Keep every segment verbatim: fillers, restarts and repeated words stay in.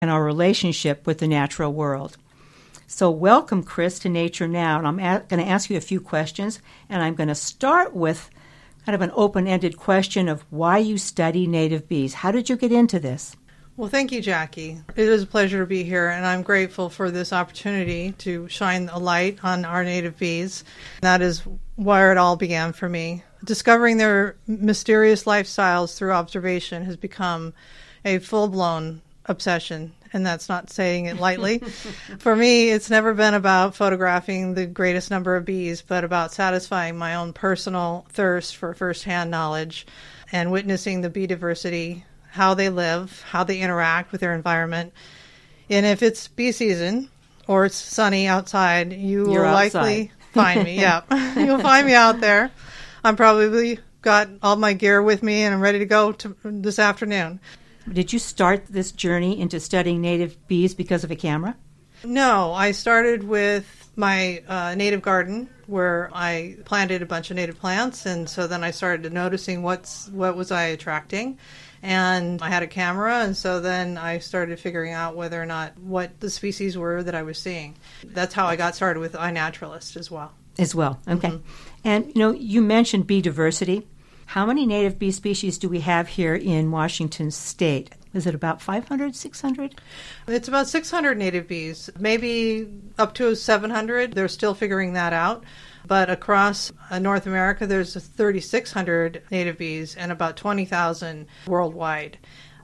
and our relationship with the natural world. So welcome, Chris, to Nature Now, and I'm a- going to ask you a few questions, and I'm going to start with kind of an open-ended question of why you study native bees. How did you get into this? Well, thank you, Jackie. It is a pleasure to be here, and I'm grateful for this opportunity to shine a light on our native bees. That is where it all began for me. Discovering their mysterious lifestyles through observation has become a full-blown obsession, and that's not saying it lightly. For me, it's never been about photographing the greatest number of bees, but about satisfying my own personal thirst for firsthand knowledge and witnessing the bee diversity, how they live, how they interact with their environment. And if it's bee season or it's sunny outside, you You're will outside. likely find me. Yeah, you'll find me out there. I'm probably got all my gear with me and I'm ready to go to this afternoon. Did you start this journey into studying native bees because of a camera? No, I started with my uh, native garden where I planted a bunch of native plants, and so then I started noticing what's what was I attracting. And I had a camera, and so then I started figuring out whether or not what the species were that I was seeing. That's how I got started with iNaturalist as well. As well, okay. Mm-hmm. And, you know, you mentioned bee diversity. How many native bee species do we have here in Washington State? Is it about five hundred, six hundred? It's about six hundred native bees, maybe up to seven hundred. They're still figuring that out. But across uh, North America, there's thirty-six hundred native bees and about twenty thousand worldwide.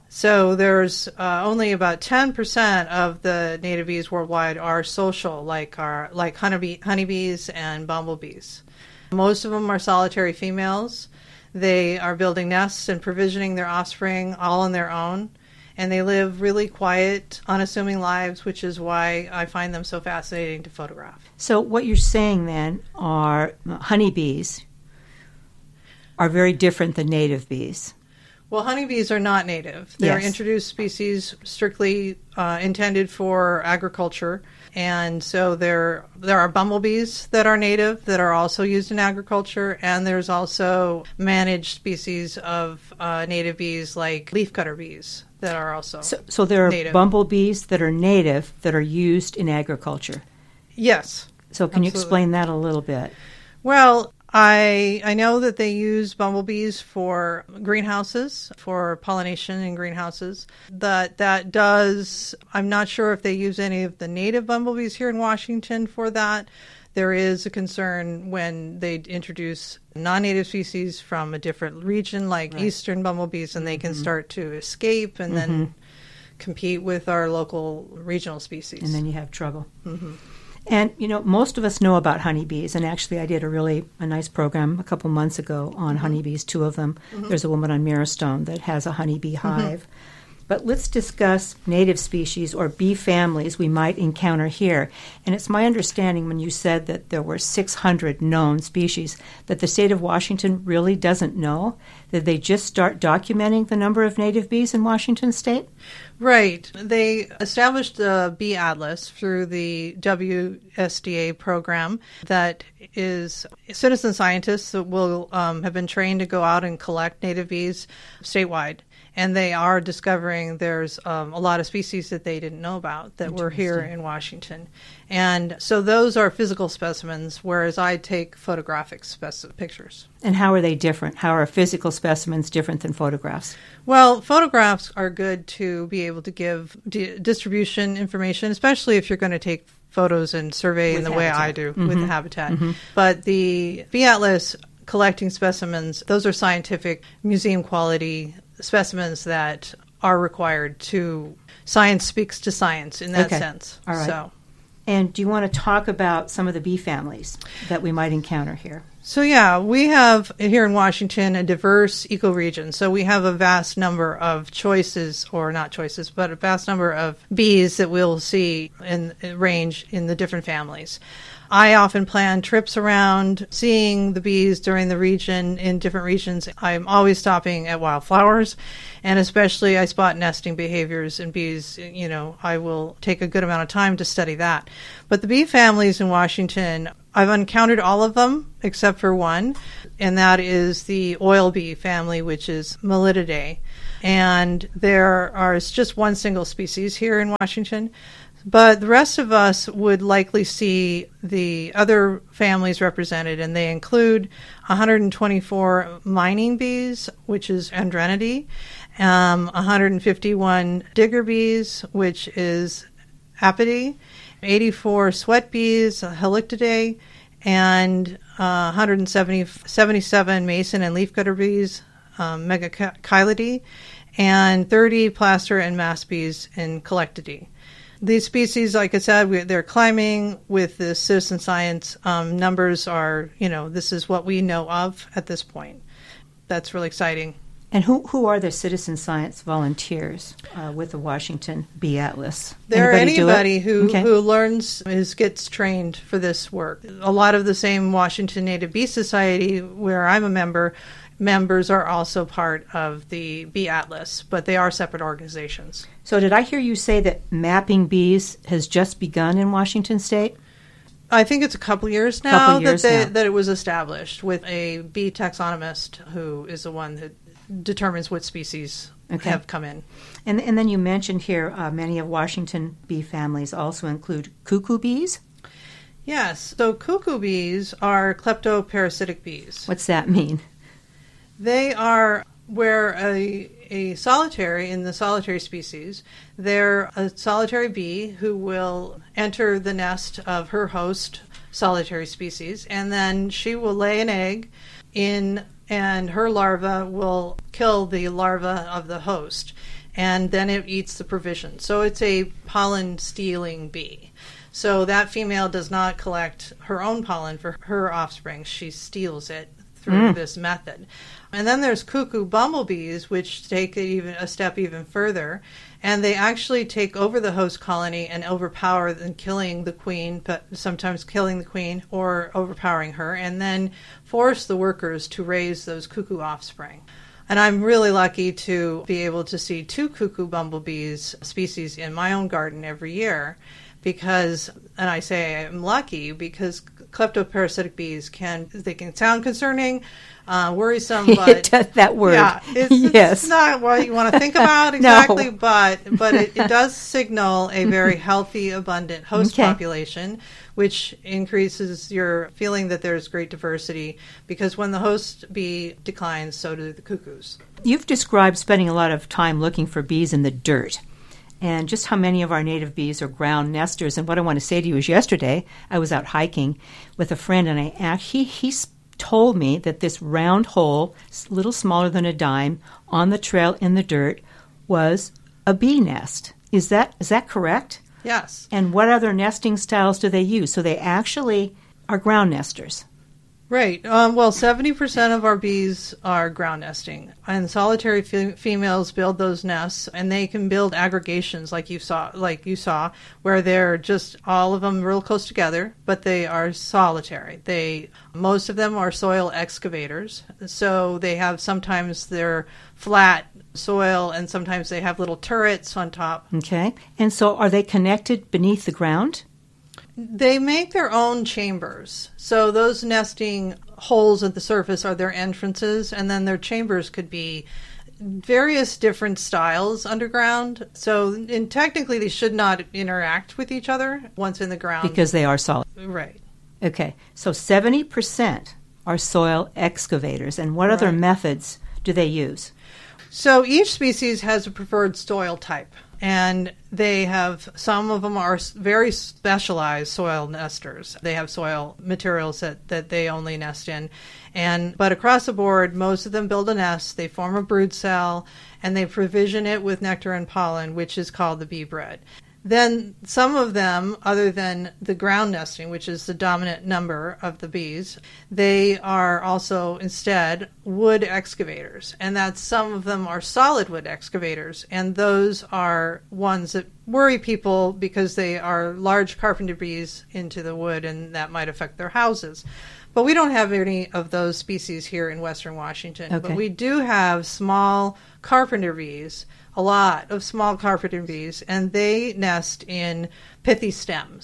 So there's uh, only about ten percent of the native bees worldwide are social, like our like honeybee, honeybees and bumblebees. Most of them are solitary females. They are building nests and provisioning their offspring all on their own. And they live really quiet, unassuming lives, which is why I find them so fascinating to photograph. So what you're saying then are honeybees are very different than native bees. Well, honeybees are not native. They're Yes. introduced species strictly uh, intended for agriculture. And so there there are bumblebees that are native that are also used in agriculture. And there's also managed species of uh, native bees like leafcutter bees that are also So, so there are native. bumblebees that are native that are used in agriculture. Yes. So can you Absolutely. explain that a little bit? Well, I I know that they use bumblebees for greenhouses, for pollination in greenhouses. That that does, I'm not sure if they use any of the native bumblebees here in Washington for that. There is a concern when they introduce non-native species from a different region, like Right. eastern bumblebees, and they can Mm-hmm. start to escape and then compete with our local regional species. And then you have trouble. Mm-hmm. And, you know, most of us know about honeybees, and actually I did a really a nice program a couple months ago on Mm-hmm. honeybees, two of them. There's a woman on Mirrorstone that has a honeybee hive. But let's discuss native species or bee families we might encounter here. And it's my understanding when you said that there were six hundred known species that the state of Washington really doesn't know. Did they just start documenting the number of native bees in Washington state? Right. They established the Bee Atlas through the W S D A program that is citizen scientists that will um, have been trained to go out and collect native bees statewide. And they are discovering there's um, a lot of species that they didn't know about that were here in Washington. And so those are physical specimens, whereas I take photographic speci- pictures. And how are they different? How are physical specimens different than photographs? Well, photographs are good to be able to give di- distribution information, especially if you're going to take photos and survey With in the way I habitat. do Mm-hmm. with the habitat. Mm-hmm. But the Bee Atlas collecting specimens, those are scientific museum quality specimens that are required to, science speaks to science in that Okay. sense. All right. So. And do you want to talk about some of the bee families that we might encounter here? So yeah, we have here in Washington a diverse ecoregion. So we have a vast number of choices, or not choices, but a vast number of bees that we'll see in range in the different families. I often plan trips around seeing the bees during the region in different regions. I'm always stopping at wildflowers, and especially I spot nesting behaviors in bees. You know, I will take a good amount of time to study that. But the bee families in Washington, I've encountered all of them except for one, and that is the oil bee family, which is Melitidae. And there are just one single species here in Washington. But the rest of us would likely see the other families represented, and they include one hundred twenty-four mining bees, which is Andrenidae, um, one hundred fifty-one digger bees, which is Apidae, eighty-four sweat bees, Halictidae, and uh, one hundred seventy, seventy-seven mason and leafcutter bees, um, Megachilidae, and thirty plaster and mast bees in Collectidae. These species, like I said, we, they're climbing with the citizen science. Um, numbers are, you know, this is what we know of at this point. That's really exciting. And who, who are the citizen science volunteers uh, with the Washington Bee Atlas? They're anybody, anybody who, okay. who learns, is gets trained for this work. A lot of the same Washington Native Bee Society, where I'm a member, members are also part of the Bee Atlas, but they are separate organizations. So did I hear you say that mapping bees has just begun in Washington State? I think it's a couple years now, couple years that, they, now. that it was established with a bee taxonomist who is the one that determines what species okay. have come in. And, and then you mentioned here uh, many of Washington bee families also include cuckoo bees. Yes, so cuckoo bees are kleptoparasitic bees. What's that mean? They are where a, a solitary, in the solitary species, they're a solitary bee who will enter the nest of her host solitary species, and then she will lay an egg in, and her larva will kill the larva of the host, and then it eats the provision. So it's a pollen-stealing bee. So that female does not collect her own pollen for her offspring. She steals it through mm. this method. And then there's cuckoo bumblebees, which take it even a step even further, and they actually take over the host colony and overpower and killing the queen, but sometimes killing the queen or overpowering her, and then force the workers to raise those cuckoo offspring. And I'm really lucky to be able to see two cuckoo bumblebees species in my own garden every year, because, and I say I'm lucky because kleptoparasitic bees can, they can sound concerning, uh, worrisome, but that word, yeah, it's, yes. it's not what you want to think about exactly, no. but but it, it does signal a very healthy, abundant host okay. population, which increases your feeling that there's great diversity, because when the host bee declines, so do the cuckoos. You've described spending a lot of time looking for bees in the dirt, and just how many of our native bees are ground nesters. And what I want to say to you is, yesterday I was out hiking with a friend, and I asked, he he told me that this round hole, a little smaller than a dime, on the trail in the dirt was a bee nest. Is that is that correct? Yes. And what other nesting styles do they use? So they actually are ground nesters. Right. Um, well, seventy percent of our bees are ground nesting, and solitary fe- females build those nests, and they can build aggregations like you saw, like you saw, where they're just all of them real close together, but they are solitary. They, most of them are soil excavators, so they have, sometimes they're flat soil, and sometimes they have little turrets on top. Okay. And so are they connected beneath the ground? They make their own chambers. So those nesting holes at the surface are their entrances, and then their chambers could be various different styles underground. So and technically they should not interact with each other once in the ground. Because they are solid. Right. Okay. So seventy percent are soil excavators. And what right. other methods do they use? So each species has a preferred soil type. And they have, some of them are very specialized soil nesters. They have soil materials that, that they only nest in. And but across the board, most of them build a nest, they form a brood cell, and they provision it with nectar and pollen, which is called the bee bread. Then some of them, other than the ground nesting, which is the dominant number of the bees, they are also instead wood excavators. And that's, some of them are solid wood excavators. And those are ones that worry people because they are large carpenter bees into the wood, and that might affect their houses. But we don't have any of those species here in Western Washington. Okay. But we do have small carpenter bees, a lot of small carpenter bees, and they nest in pithy stems.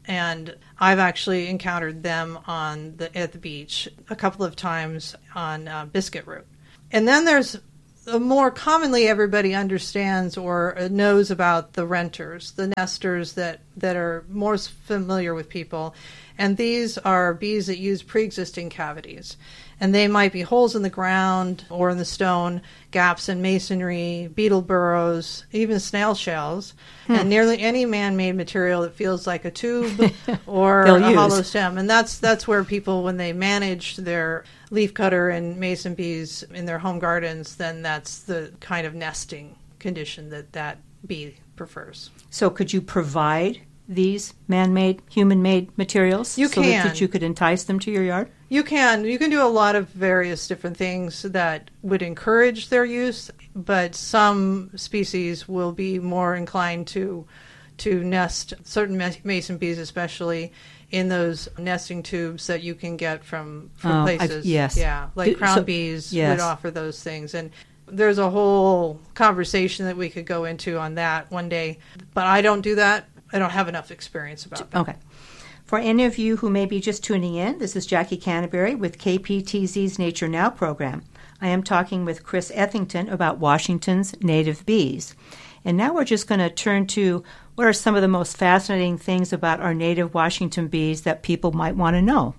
And I've actually encountered them on the at the beach a couple of times on uh, biscuit root. And then there's uh, more commonly everybody understands or knows about the renters, the nesters that, that are more familiar with people. And these are bees that use pre-existing cavities. And they might be holes in the ground or in the stone, gaps in masonry, beetle burrows, even snail shells, hmm. and nearly any man-made material that feels like a tube or a use. hollow stem. And that's that's where people, when they manage their leafcutter and mason bees in their home gardens, then that's the kind of nesting condition that that bee prefers. So could you provide these man-made, human-made materials you so can. that you could entice them to your yard? You can. You can do a lot of various different things that would encourage their use, but some species will be more inclined to to nest, certain mason bees especially, in those nesting tubes that you can get from, from oh, places. I, yes. Yeah, like do, crown so, bees yes. would offer those things. And there's a whole conversation that we could go into on that one day, but I don't do that. I don't have enough experience about that. Okay. For any of you who may be just tuning in, this is Jackie Canterbury with K P T Z's Nature Now program. I am talking with Chris Ethington about Washington's native bees. And now we're just going to turn to what are some of the most fascinating things about our native Washington bees that people might want to know.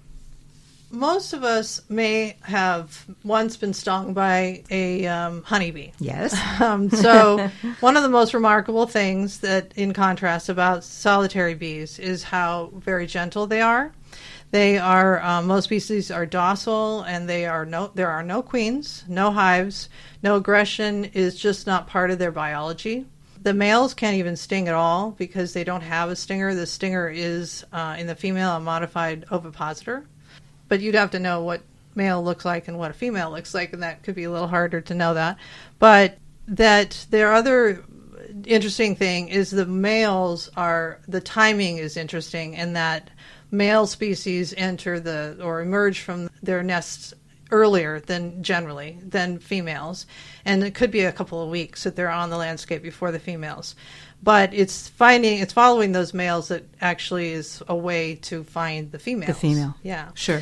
Most of us may have once been stung by a um, honeybee. Yes. Um, so one of the most remarkable things that, in contrast, about solitary bees is how very gentle they are. They are um, most species are docile, and they are no. There are no queens, no hives, no aggression is just not part of their biology. The males can't even sting at all because they don't have a stinger. The stinger is uh, in the female a modified ovipositor. But you'd have to know what male looks like and what a female looks like, and that could be a little harder to know that. But that their other interesting thing is the males are, the timing is interesting in that male species enter the, or emerge from their nests earlier than generally, than females. And it could be a couple of weeks that they're on the landscape before the females. But it's finding, it's following those males that actually is a way to find the females. The female. Yeah. Sure.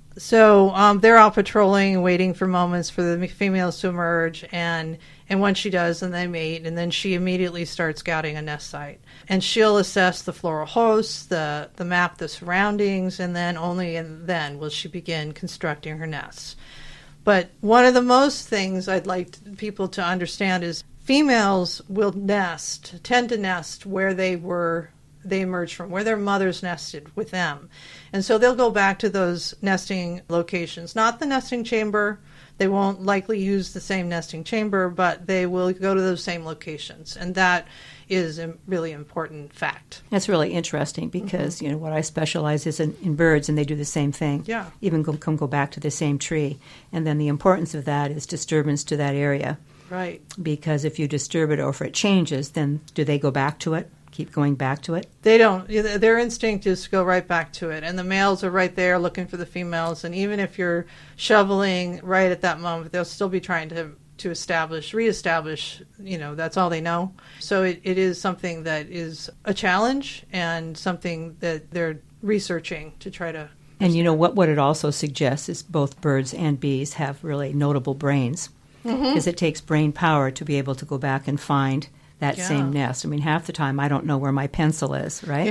So um, they're out patrolling and waiting for moments for the females to emerge. And, and once she does, then they mate. And then she immediately starts scouting a nest site. And she'll assess the floral hosts, the, the map, the surroundings, and then only and then will she begin constructing her nests. But one of the most things I'd like people to understand is females will nest, tend to nest where they were, they emerged from, where their mothers nested with them. And so they'll go back to those nesting locations, not the nesting chamber. They won't likely use the same nesting chamber, but they will go to those same locations. And that is a really important fact. That's really interesting because, mm-hmm. you know, what I specialize is in, in birds, and they do the same thing. Yeah. Even go, come go back to the same tree. And then the importance of that is disturbance to that area. Right. Because if you disturb it or if it changes, then do they go back to it? Keep going back to it? They don't. Their instinct is to go right back to it. And the males are right there looking for the females. And even if you're shoveling right at that moment, they'll still be trying to to establish, reestablish, you know, that's all they know. So it, it is something that is a challenge and something that they're researching to try to understand. And you know, what, what it also suggests is both birds and bees have really notable brains. Because mm-hmm. it takes brain power to be able to go back and find that yeah. same nest. I mean, half the time I don't know where my pencil is, right?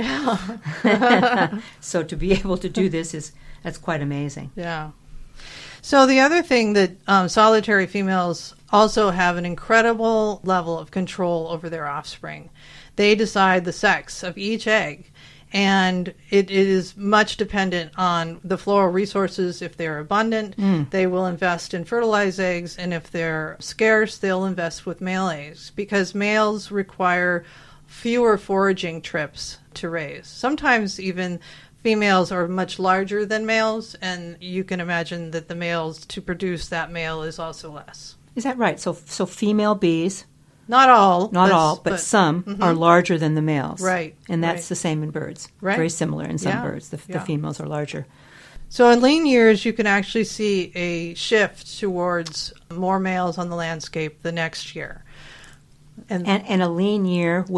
Yeah. So to be able to do this is, that's quite amazing. Yeah. So the other thing that um, solitary females also have an incredible level of control over their offspring. They decide the sex of each egg. And it, it is much dependent on the floral resources. If they're abundant, mm. they will invest in fertilized eggs. And if they're scarce, they'll invest with male eggs. Because males require fewer foraging trips to raise. Sometimes even females are much larger than males. And you can imagine that the males, to produce that male, is also less. Is that right? So, so female bees... Not all. Not all, but, but some mm-hmm. are larger than the males. Right. And that's right. the same in birds. Right. Very similar in some yeah. birds. The, yeah. the females are larger. So in lean years, you can actually see a shift towards more males on the landscape the next year. And, and, and a lean year would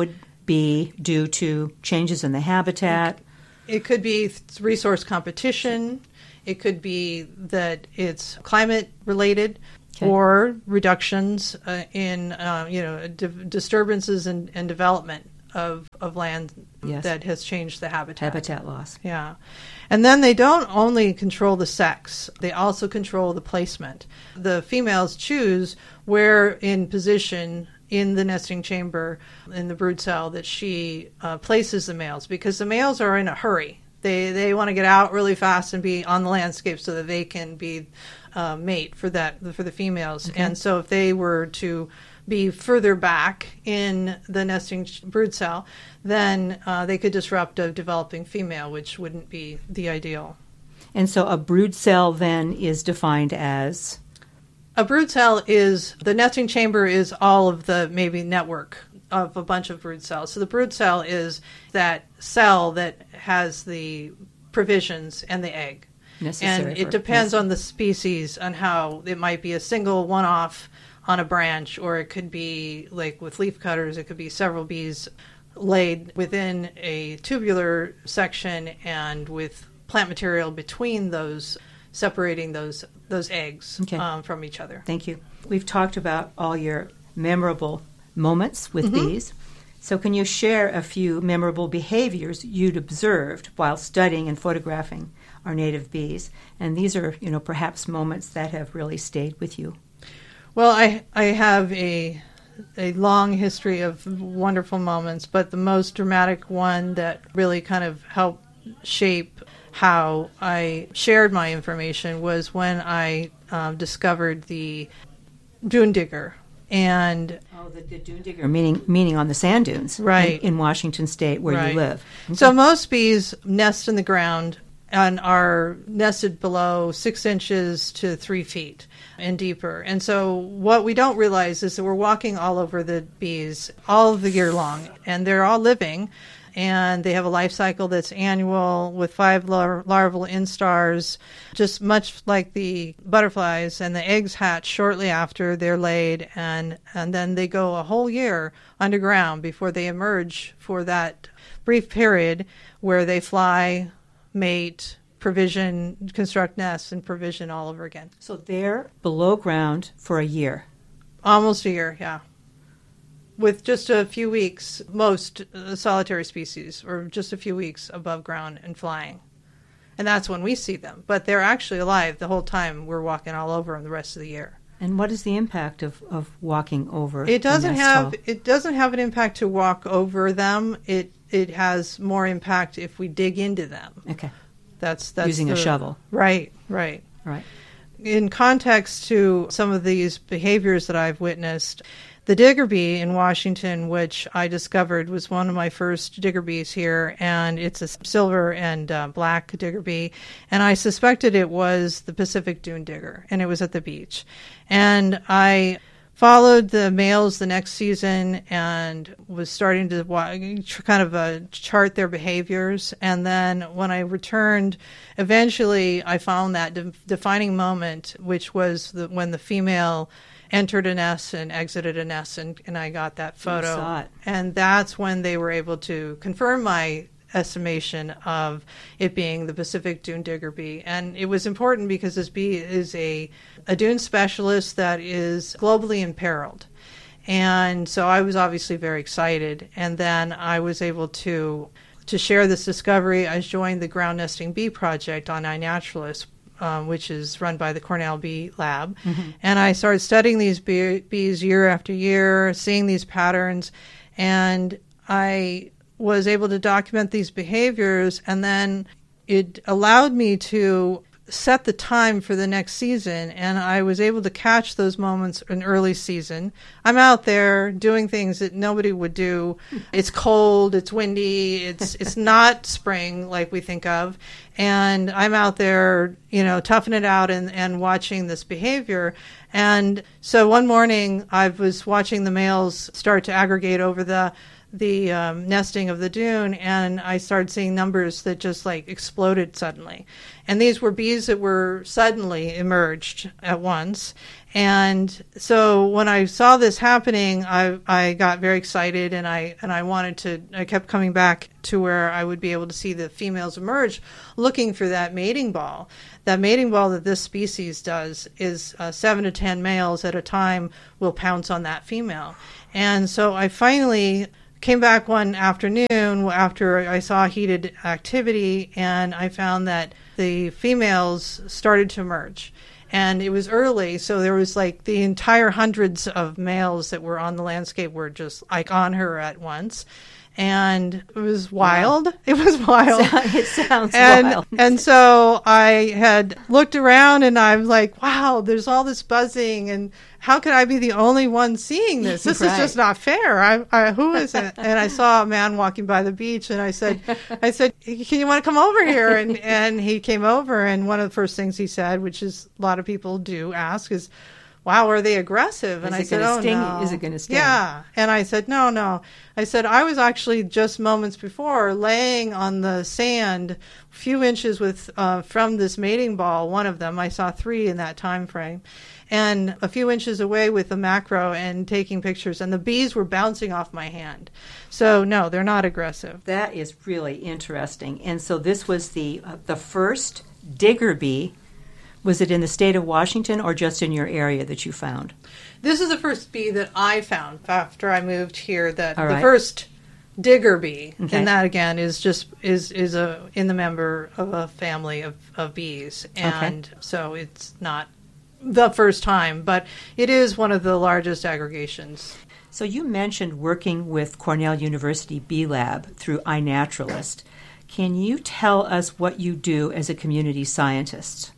be due to changes in the habitat? It could be resource competition. It could be that it's climate related. Okay. Or reductions uh, in, uh, you know, di- disturbances and, and development of, of land yes. that has changed the habitat. Habitat loss. Yeah. And then they don't only control the sex, they also control the placement. The females choose where in position in the nesting chamber, in the brood cell, that she uh, places the males, because the males are in a hurry. They they want to get out really fast and be on the landscape so that they can be uh, mate for that for the females. Okay. And so if they were to be further back in the nesting brood cell, then uh, they could disrupt a developing female, which wouldn't be the ideal. And so a brood cell then is defined as? A brood cell is, the nesting chamber is all of the maybe network of a bunch of brood cells. So the brood cell is that cell that has the provisions and the egg. Necessary and it for, depends yes. on the species, on how it might be a single one-off on a branch, or it could be like with leaf cutters, it could be several bees laid within a tubular section and with plant material between those, separating those those eggs okay. um, from each other. Thank you. We've talked about all your memorable moments with mm-hmm. bees. So can you share a few memorable behaviors you'd observed while studying and photographing our native bees? And these are, you know, perhaps moments that have really stayed with you. Well, I I have a a long history of wonderful moments, but the most dramatic one that really kind of helped shape how I shared my information was when I um, discovered the dune digger. And oh, the, the dune digger, meaning meaning on the sand dunes, right, in, in Washington State where right. you live. Okay. So most bees nest in the ground and are nested below six inches to three feet and deeper. And so what we don't realize is that we're walking all over the bees all of the year long, and they're all living. And they have a life cycle that's annual with five lar- larval instars, just much like the butterflies, and the eggs hatch shortly after they're laid, and, and then they go a whole year underground before they emerge for that brief period where they fly, mate, provision, construct nests, and provision all over again. So they're below ground for a year. Almost a year, yeah. With just a few weeks, most uh, solitary species, or just a few weeks above ground and flying. And that's when we see them. But they're actually alive the whole time we're walking all over them the rest of the year. And what is the impact of, of walking over it doesn't the nest have hole? It doesn't have an impact to walk over them. It it has more impact if we dig into them. Okay. That's that's using the, a shovel. Right, right. Right. In context to some of these behaviors that I've witnessed, the digger bee in Washington, which I discovered was one of my first digger bees here, and it's a silver and uh, black digger bee, and I suspected it was the Pacific dune digger, and it was at the beach. And I followed the males the next season and was starting to wa- kind of uh, chart their behaviors. And then when I returned, eventually I found that de- defining moment, which was the, when the female entered a nest and exited a nest, and, and I got that photo. You saw it. And that's when they were able to confirm my estimation of it being the Pacific dune digger bee. And it was important because this bee is a, a dune specialist that is globally imperiled. And so I was obviously very excited. And then I was able to to share this discovery. I joined the Ground Nesting Bee Project on iNaturalist, Um, which is run by the Cornell Bee Lab. Mm-hmm. And I started studying these bee- bees year after year, seeing these patterns, and I was able to document these behaviors, and then it allowed me to set the time for the next season, and I was able to catch those moments in early season. I'm out there doing things that nobody would do. It's cold, it's windy, it's it's not spring like we think of, and I'm out there, you know, toughing it out and, and watching this behavior. And so one morning I was watching the males start to aggregate over the the um, nesting of the dune, and I started seeing numbers that just like exploded suddenly. And these were bees that were suddenly emerged at once. And so when I saw this happening, I I got very excited, and I and I wanted to. I kept coming back to where I would be able to see the females emerge, looking for that mating ball. That mating ball that this species does is uh, seven to ten males at a time will pounce on that female. And so I finally came back one afternoon after I saw heated activity, and I found that the females started to emerge. And it was early, so there was like the entire hundreds of males that were on the landscape were just like on her at once. And it was wild. Wow. It was wild. It sounds and, wild. And so I had looked around, and I'm like, wow, there's all this buzzing, and how could I be the only one seeing this? This right. is just not fair. I, I, who is it? And I saw a man walking by the beach, and I said, I said, can you want to come over here? And, and he came over, and one of the first things he said, which is a lot of people do ask, is, wow, are they aggressive? And is I said, oh, sting? no. Is it going to sting? Yeah. And I said, no, no. I said, I was actually just moments before laying on the sand, a few inches with uh, from this mating ball, one of them. I saw three in that time frame. And a few inches away with the macro and taking pictures. And the bees were bouncing off my hand. So, no, they're not aggressive. That is really interesting. And so this was the uh, the first digger bee. Was it in the state of Washington or just in your area that you found? This is the first bee that I found after I moved here. That All the right. first digger bee, okay. and that again is just is is a in the member of a family of, of bees, and okay. so it's not the first time, but it is one of the largest aggregations. So you mentioned working with Cornell University Bee Lab through iNaturalist. Can you tell us what you do as a community scientist?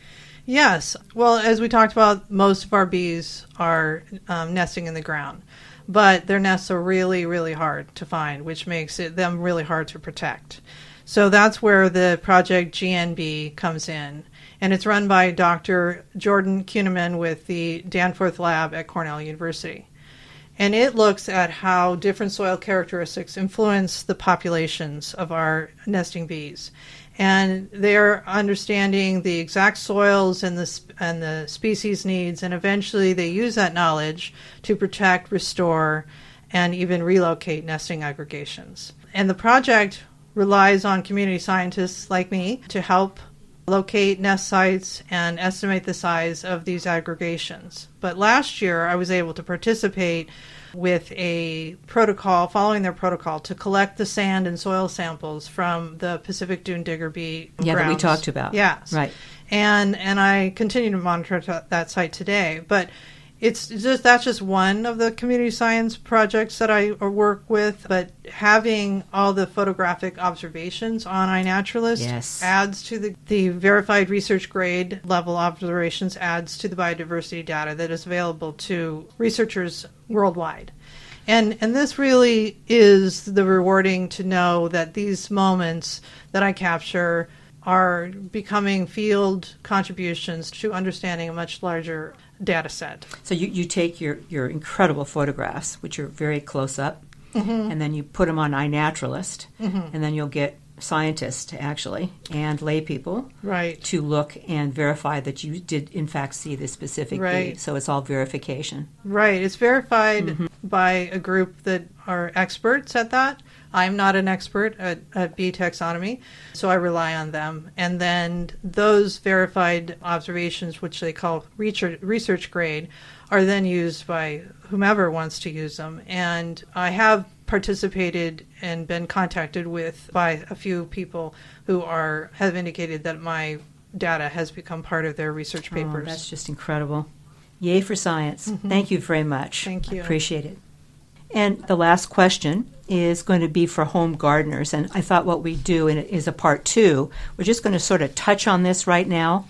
Yes. Well, as we talked about, most of our bees are um, nesting in the ground, but their nests are really, really hard to find, which makes it them really hard to protect. So that's where the project G N B comes in, and it's run by Doctor Jordan Kuhneman with the Danforth Lab at Cornell University. And it looks at how different soil characteristics influence the populations of our nesting bees. And they're understanding the exact soils and the and the species needs, and eventually they use that knowledge to protect, restore, and even relocate nesting aggregations. And the project relies on community scientists like me to help locate nest sites and estimate the size of these aggregations. But last year I was able to participate with a protocol, following their protocol, to collect the sand and soil samples from the Pacific Dune Digger Bee Yeah, grounds. that we talked about. Yes. Right. And and I continue to monitor t- that site today. But it's just that's just one of the community science projects that I work with. But having all the photographic observations on iNaturalist yes. adds to the, the verified research grade level observations, adds to the biodiversity data that is available to researchers worldwide. And and this really is the rewarding to know that these moments that I capture are becoming field contributions to understanding a much larger data set. So you, you take your, your incredible photographs, which are very close up, mm-hmm. and then you put them on iNaturalist, mm-hmm. and then you'll get scientists, actually, and lay people right. to look and verify that you did, in fact, see the specific right. bee. So it's all verification. Right. It's verified mm-hmm. by a group that are experts at that. I'm not an expert at, at bee taxonomy, so I rely on them. And then those verified observations, which they call research, research grade, are then used by whomever wants to use them. And I have participated and been contacted with by a few people who are have indicated that my data has become part of their research papers. Oh, that's just incredible. Yay for science. Mm-hmm. Thank you very much. Thank you. I appreciate it. And the last question is going to be for home gardeners. And I thought what we do in, is a part two. We're just going to sort of touch on this right now.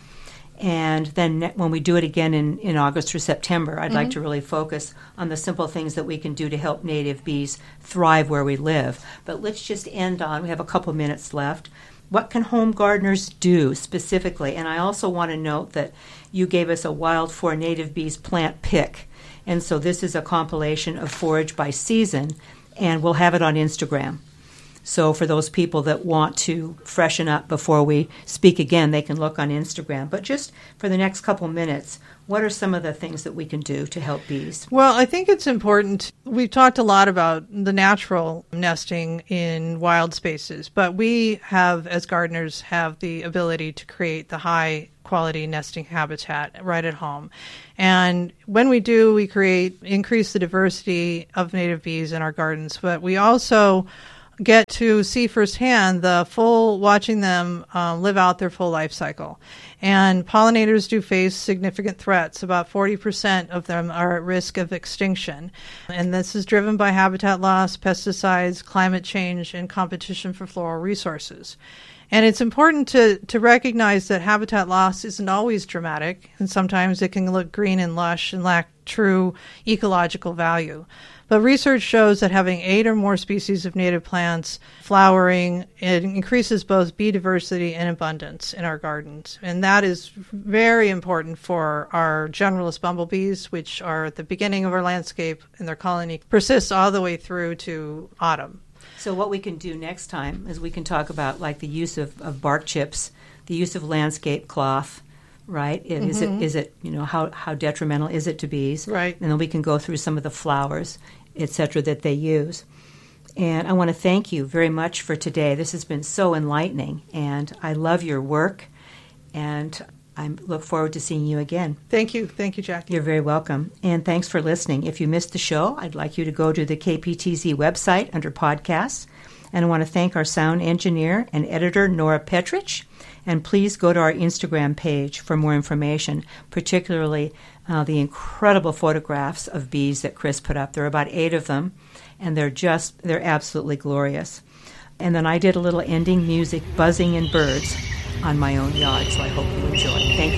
And then ne- when we do it again in, in August or September, I'd mm-hmm. like to really focus on the simple things that we can do to help native bees thrive where we live. But let's just end on, we have a couple minutes left. What can home gardeners do specifically? And I also want to note that you gave us a Wild for Native Bees plant pick. And so this is a compilation of forage by season. and we'll have it on Instagram. So for those people that want to freshen up before we speak again, they can look on Instagram. But just for the next couple minutes, what are some of the things that we can do to help bees? Well, I think it's important. We've talked a lot about the natural nesting in wild spaces, but we have, as gardeners, have the ability to create the high quality nesting habitat right at home. And when we do, we create, increase the diversity of native bees in our gardens, but we also get to see firsthand the full, watching them uh, live out their full life cycle. And pollinators do face significant threats. About forty percent of them are at risk of extinction. And this is driven by habitat loss, pesticides, climate change, and competition for floral resources. And it's important to, to recognize that habitat loss isn't always dramatic, and sometimes it can look green and lush and lack true ecological value. But research shows that having eight or more species of native plants flowering, it increases both bee diversity and abundance in our gardens. And that is very important for our generalist bumblebees, which are at the beginning of our landscape, and their colony persists all the way through to autumn. So what we can do next time is we can talk about like the use of, of bark chips, the use of landscape cloth, right? Mm-hmm. Is it, is it, you know, how, how detrimental is it to bees? Right. And then we can go through some of the flowers, et cetera, that they use. And I want to thank you very much for today. This has been so enlightening, and I love your work, and I look forward to seeing you again. Thank you. Thank you, Jackie. You're very welcome. And thanks for listening. If you missed the show, I'd like you to go to the K P T Z website under podcasts. And I want to thank our sound engineer and editor, Nora Petrich. And please go to our Instagram page for more information, particularly uh, the incredible photographs of bees that Chris put up. There are about eight of them, and they're just, they're absolutely glorious. And then I did a little ending music, Buzzing in Birds, on my own yard, so I hope you enjoy.